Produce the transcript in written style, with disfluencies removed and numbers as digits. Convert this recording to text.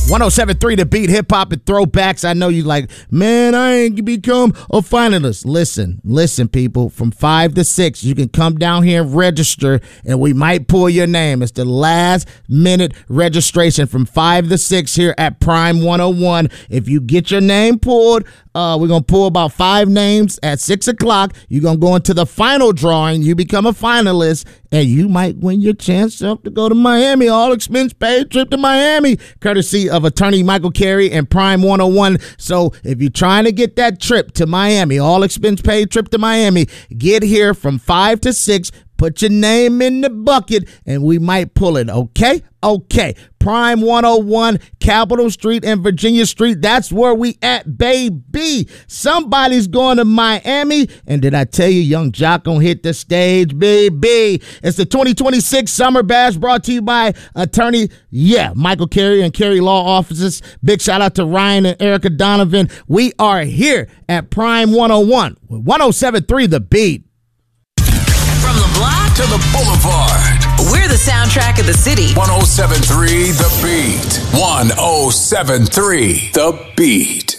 107.3 The Beat, hip hop and throwbacks. I know you like, man, I ain't become a finalist. Listen, people. From 5 to 6, you can come down here and register, and we might pull your name. It's the last minute registration from 5 to 6 here at Prime 101. If you get your name pulled, we're going to pull about 5 names at 6 o'clock. You're going to go into the final drawing. You become a finalist, and you might win your chance to go to Miami. All expense paid trip to Miami, courtesy of attorney Michael Carey and Prime 101. So if you're trying to get that trip to Miami, all expense paid trip to Miami, get here from 5 to 6. Put your name in the bucket, and we might pull it, okay? Okay. Prime 101, Capitol Street and Virginia Street. That's where we at, baby. Somebody's going to Miami. And did I tell you Young Jock gonna hit the stage, baby? It's the 2026 Summer Bash brought to you by attorney, Michael Carey and Carey Law Offices. Big shout out to Ryan and Erica Donovan. We are here at Prime 101 with 107.3 The Beat. From the block to the boulevard. We're the soundtrack of the city. 107.3 The Beat. 107.3 The Beat.